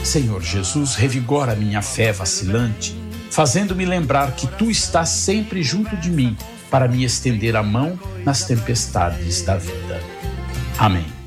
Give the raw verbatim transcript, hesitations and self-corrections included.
Senhor Jesus, revigora minha fé vacilante, fazendo-me lembrar que Tu estás sempre junto de mim para me estender a mão nas tempestades da vida. Amém.